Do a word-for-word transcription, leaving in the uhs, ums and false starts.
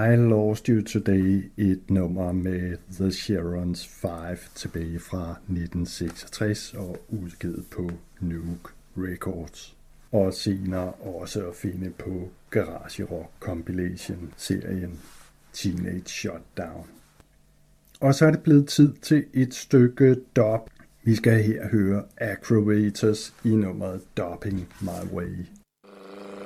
I Lost You Today, et nummer med The Sharons fem tilbage fra nitten seksogtres og udgivet på Nuke Records. Og senere også at finde på Garage Rock Compilation serien Teenage Shutdown. Og så er det blevet tid til et stykke dub. Vi skal her høre Aggravators i nummeret Dubbing My Way.